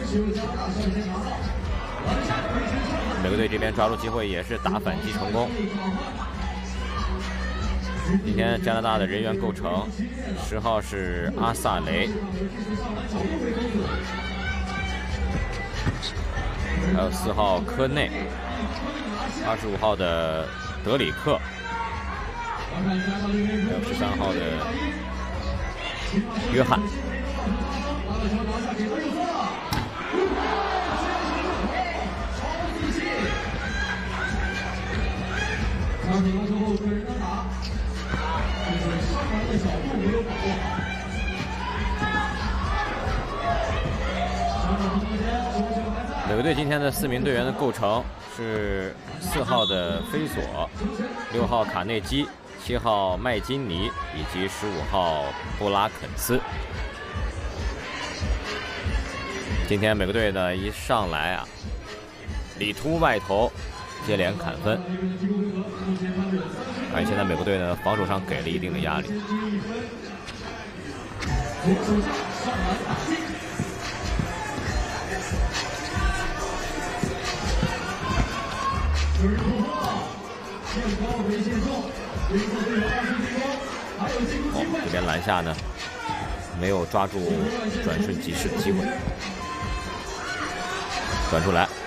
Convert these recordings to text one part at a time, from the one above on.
美国队这边抓住机会也是打反击成功。今天加拿大的人员构成，10号是阿萨雷，还有4号科内，25号的德里克，还有13号的约翰。美国队今天的4名队员的构成是4号的菲索、6号卡内基、7号麦金尼以及15号布拉肯斯。今天美国队呢一上来啊，里突外投，接连砍分。而现在美国队呢防守上给了一定的压力。这边篮下呢没有抓住转瞬即逝的机会，转出来。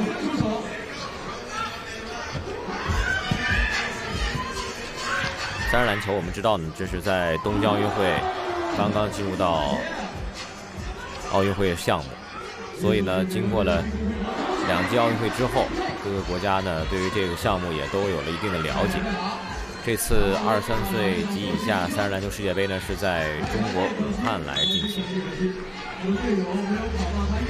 三人篮球我们知道呢，这是在东京奥运会刚刚进入到奥运会项目，所以呢经过了2届奥运会之后，各个国家呢对于这个项目也都有了一定的了解。这次23岁及以下三人篮球世界杯呢是在中国武汉来进行。